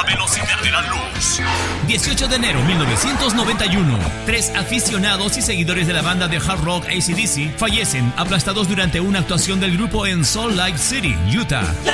velocidad de la luz. 18 de enero 1991. 3 aficionados y seguidores de la banda de hard rock AC/DC fallecen aplastados durante una actuación del grupo en Salt Lake City, Utah.